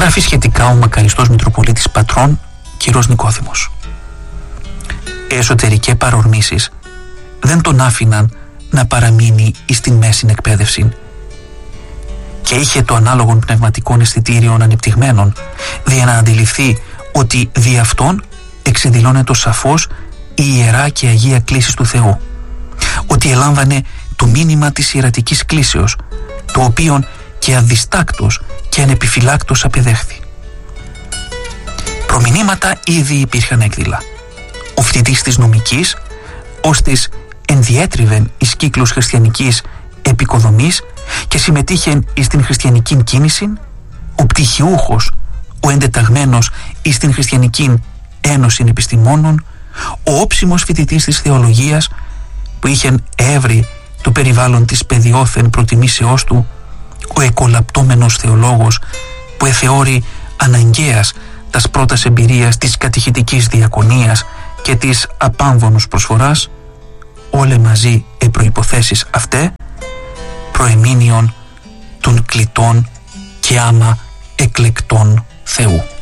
Γράφει σχετικά ο μακαριστός Μητροπολίτης Πατρών κ. Νικόθυμος. Εσωτερικές παρορμήσεις δεν τον άφηναν να παραμείνει εις την μέσην εκπαίδευση και είχε το ανάλογον πνευματικών αισθητήριων ανεπτυγμένων δια να αντιληφθεί ότι δι' αυτόν εξεδηλώνεται σαφώς η ιερά και αγία κλήση του Θεού, ότι ελάμβανε το μήνυμα της ιερατικής κλήσεως, το οποίον και αδιστάκτος και ανεπιφυλάκτος απεδέχθη. Προμηνύματα ήδη υπήρχαν έκδηλα. Ο φοιτητής της νομικής, ώστις ενδιέτριβεν εις κύκλους χριστιανικής επικοδομής και συμμετείχεν εις την χριστιανική κίνηση, ο πτυχιούχος, ο εντεταγμένος εις την χριστιανική ένωση επιστημόνων, ο όψιμος φοιτητής της θεολογίας που είχεν έβρει το περιβάλλον της παιδιόθεν προτιμήσεώς του, ο εκολαπτώμενος θεολόγος που εθεώρει αναγκαίας τας πρώτας εμπειρίας της κατηχητικής διακονίας και της απάμβονος προσφοράς, όλε μαζί προϋποθέσεις αυτέ, προεμήνιον των κλητών και άμα εκλεκτών Θεού.